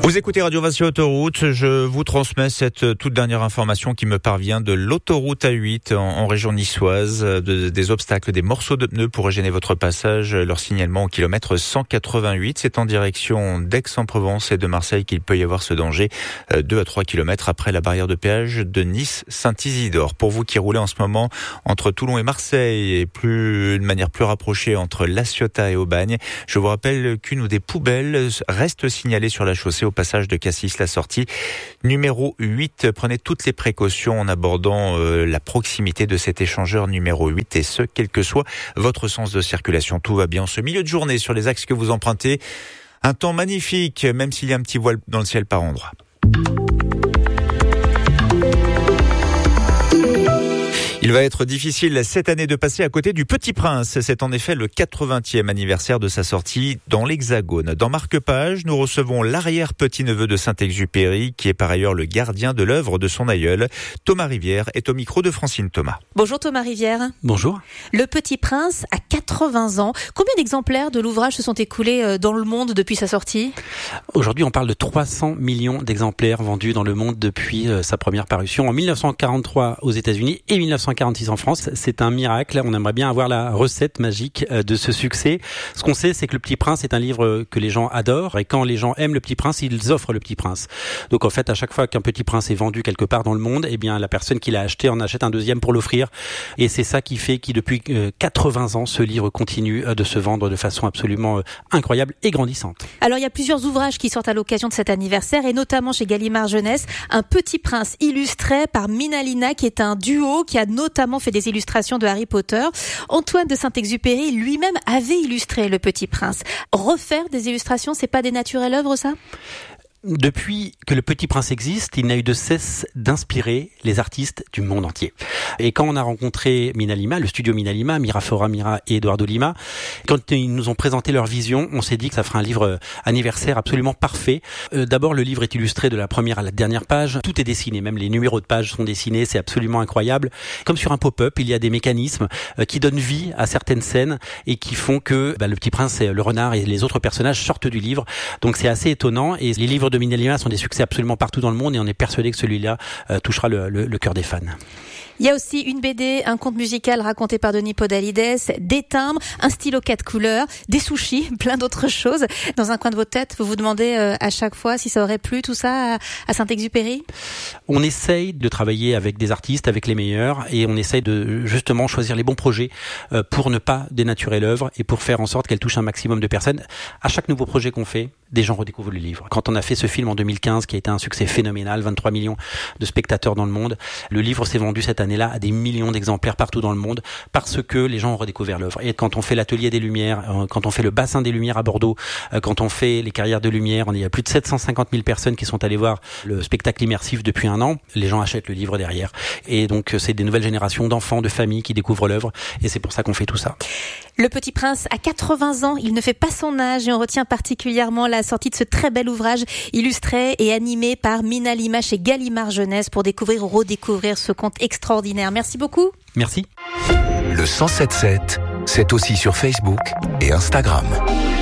Vous écoutez Radio Vinci Autoroute, je vous transmets cette toute dernière information qui me parvient de l'autoroute A8 en région niçoise, des obstacles, des morceaux de pneus pour gêner votre passage. Leur signalement au kilomètre 188, c'est en direction d'Aix-en-Provence et de Marseille qu'il peut y avoir ce danger, 2 à 3 kilomètres après la barrière de péage de Nice-Saint-Isidore. Pour vous qui roulez en ce moment entre Toulon et Marseille et de manière plus rapprochée entre La Ciotat et Aubagne, je vous rappelle qu'une ou des poubelles reste signalée sur la chaussée au passage de Cassis, la sortie numéro 8. Prenez toutes les précautions en abordant la proximité de cet échangeur numéro 8 et ce, quel que soit votre sens de circulation. Tout va bien en ce milieu de journée sur les axes que vous empruntez. Un temps magnifique, même s'il y a un petit voile dans le ciel par endroits. Il va être difficile cette année de passer à côté du Petit Prince. C'est en effet le 80e anniversaire de sa sortie dans l'Hexagone. Dans Marque-Page, nous recevons l'arrière-petit-neveu de Saint-Exupéry, qui est par ailleurs le gardien de l'œuvre de son aïeul. Thomas Rivière est au micro de Francine Thomas. Bonjour Thomas Rivière. Bonjour. Le Petit Prince a 80 ans. Combien d'exemplaires de l'ouvrage se sont écoulés dans le monde depuis sa sortie ? Aujourd'hui, on parle de 300 millions d'exemplaires vendus dans le monde depuis sa première parution en 1943 aux États-Unis et 1946 en France. C'est un miracle. On aimerait bien avoir la recette magique de ce succès. Ce qu'on sait, c'est que Le Petit Prince est un livre que les gens adorent et quand les gens aiment Le Petit Prince, ils offrent Le Petit Prince. Donc en fait, à chaque fois qu'un Petit Prince est vendu quelque part dans le monde, eh bien la personne qui l'a acheté en achète un deuxième pour l'offrir. Et c'est ça qui fait que depuis 80 ans, ce livre continue de se vendre de façon absolument incroyable et grandissante. Alors il y a plusieurs ouvrages qui sortent à l'occasion de cet anniversaire et notamment chez Gallimard Jeunesse, un Petit Prince illustré par Minalina qui est un duo qui a notamment fait des illustrations de Harry Potter. Antoine de Saint-Exupéry lui-même avait illustré Le Petit Prince. Refaire des illustrations, c'est pas dénaturer l'œuvre, ça ? Depuis que Le Petit Prince existe, il n'a eu de cesse d'inspirer les artistes du monde entier. Et quand on a rencontré Minalima, le studio Minalima, Miraflora Mira et Eduardo Lima, quand ils nous ont présenté leur vision, on s'est dit que ça ferait un livre anniversaire absolument parfait. D'abord, le livre est illustré de la première à la dernière page. Tout est dessiné, même les numéros de pages sont dessinés, c'est absolument incroyable. Comme sur un pop-up, il y a des mécanismes qui donnent vie à certaines scènes et qui font que Le Petit Prince, le renard et les autres personnages sortent du livre. Donc c'est assez étonnant et les livres de Minalima sont des succès absolument partout dans le monde et on est persuadé que celui-là touchera le cœur des fans. Il y a aussi une BD, un conte musical raconté par Denis Podalides, des timbres, un stylo 4 couleurs, des sushis, plein d'autres choses. Dans un coin de votre tête, vous vous demandez à chaque fois si ça aurait plu tout ça à Saint-Exupéry ? On essaye de travailler avec des artistes, avec les meilleurs, et on essaye de justement choisir les bons projets pour ne pas dénaturer l'œuvre et pour faire en sorte qu'elle touche un maximum de personnes. À chaque nouveau projet qu'on fait, des gens redécouvrent le livre. Quand on a fait ce film en 2015, qui a été un succès phénoménal, 23 millions de spectateurs dans le monde, le livre s'est vendu cette année-là à des millions d'exemplaires partout dans le monde parce que les gens ont redécouvert l'œuvre. Et quand on fait l'Atelier des Lumières, quand on fait le Bassin des Lumières à Bordeaux, quand on fait les Carrières de Lumière, il y a plus de 750 000 personnes qui sont allées voir le spectacle immersif depuis un an. Les gens achètent le livre derrière. Et donc, c'est des nouvelles générations d'enfants, de familles qui découvrent l'œuvre. Et c'est pour ça qu'on fait tout ça. Le Petit Prince a 80 ans, il ne fait pas son âge et on retient particulièrement la sortie de ce très bel ouvrage illustré et animé par Minalima chez Gallimard Jeunesse pour découvrir ou redécouvrir ce conte extraordinaire. Merci beaucoup. Merci. Le 107.7, c'est aussi sur Facebook et Instagram.